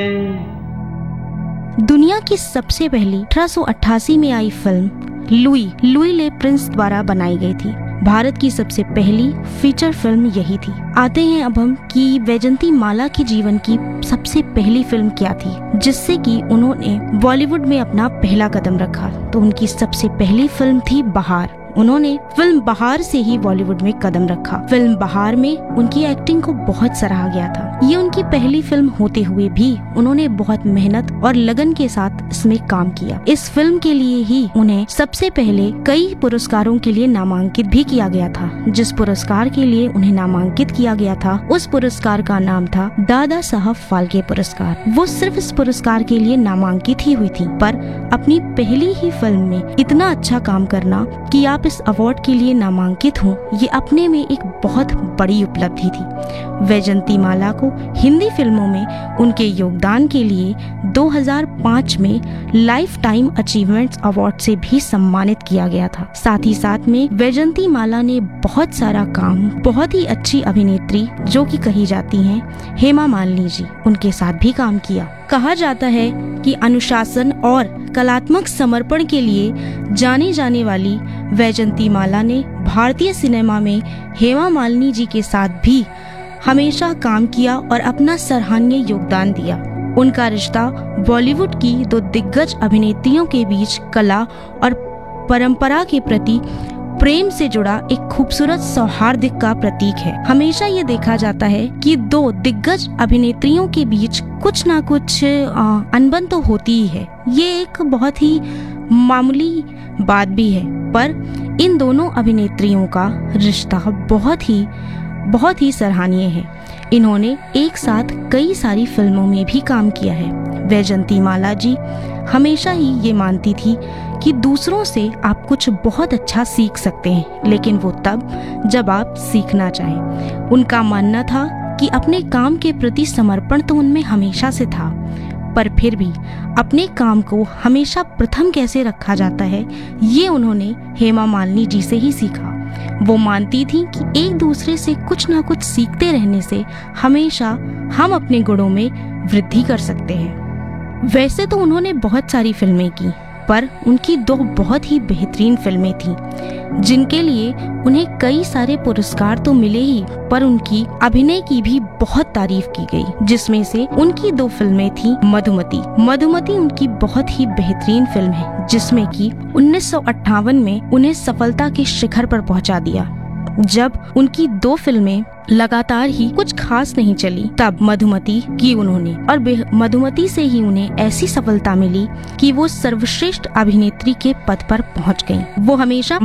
दुनिया की सबसे पहली 1888 में आई फिल्म लुई ले प्रिंस द्वारा बनाई गई थी। भारत की सबसे पहली फीचर फिल्म यही थी। आते हैं अब हम कि वैजयंती माला के जीवन की सबसे पहली फिल्म क्या थी, जिससे कि उन्होंने बॉलीवुड में अपना पहला कदम रखा। तो उनकी सबसे पहली फिल्म थी बहार। उन्होंने फिल्म बहार से ही बॉलीवुड में कदम रखा। फिल्म बहार में उनकी एक्टिंग को बहुत सराहा गया था। ये उनकी पहली फिल्म होते हुए भी उन्होंने बहुत मेहनत और लगन के साथ इसमें काम किया। इस फिल्म के लिए ही उन्हें सबसे पहले कई पुरस्कारों के लिए नामांकित भी किया गया था। जिस पुरस्कार के लिए उन्हें नामांकित किया गया था, उस पुरस्कार का नाम था दादा साहब फाल्के पुरस्कार। वो सिर्फ इस पुरस्कार के लिए नामांकित ही हुई थी, पर अपनी पहली ही फिल्म में इतना अच्छा काम करना कि आप इस अवार्ड के लिए नामांकित हो, ये अपने में एक बहुत बड़ी उपलब्धि थी। वैजयंती माला को हिंदी फिल्मों में उनके योगदान के लिए 2005 में लाइफ टाइम अचीवमेंट्स अवार्ड से भी सम्मानित किया गया था। साथ ही साथ में वैजयंती माला ने बहुत सारा काम बहुत ही अच्छी अभिनेत्री जो कि कही जाती हैं हेमा मालिनी जी, उनके साथ भी काम किया। कहा जाता है कि अनुशासन और कलात्मक समर्पण के लिए जाने जाने वाली वैजयंती माला ने भारतीय सिनेमा में हेमा मालिनी जी के साथ भी हमेशा काम किया और अपना सराहनीय योगदान दिया। उनका रिश्ता बॉलीवुड की दो दिग्गज अभिनेत्रियों के बीच कला और परंपरा के प्रति प्रेम से जुड़ा एक खूबसूरत सौहार्द का प्रतीक है। हमेशा ये देखा जाता है कि दो दिग्गज अभिनेत्रियों के बीच कुछ ना कुछ अनबन तो होती ही है। ये एक बहुत ही मामूली बात भी है, पर इन दोनों अभिनेत्रियों का रिश्ता बहुत ही सराहनीय है। इन्होंने एक साथ कई सारी फिल्मों में भी काम किया है। वैजयंती माला जी हमेशा ही ये मानती थी कि दूसरों से आप कुछ बहुत अच्छा सीख सकते हैं, लेकिन वो तब जब आप सीखना चाहें। उनका मानना था कि अपने काम के प्रति समर्पण तो उनमें हमेशा से था, पर फिर भी अपने काम को हमेशा प्रथम कैसे रखा जाता है, ये उन्होंने हेमा मालिनी जी से ही सीखा। वो मानती थी कि एक दूसरे से कुछ ना कुछ सीखते रहने से हमेशा हम अपने गुणों में वृद्धि कर सकते हैं। वैसे तो उन्होंने बहुत सारी फिल्में की, पर उनकी दो बहुत ही बेहतरीन फिल्में थीं, जिनके लिए उन्हें कई सारे पुरस्कार तो मिले ही, पर उनकी अभिनय की भी बहुत तारीफ की गई। जिसमें से उनकी दो फिल्में थीं मधुमती उनकी बहुत ही बेहतरीन फिल्म है, जिसमें कि 1958 में उन्हें सफलता के शिखर पर पहुंचा दिया। जब उनकी दो फिल्में लगातार ही कुछ खास नहीं चली, तब मधुमती की उन्होंने और मधुमती से ही उन्हें ऐसी सफलता मिली कि वो सर्वश्रेष्ठ अभिनेत्री के पद पर पहुंच गईं। वो हमेशा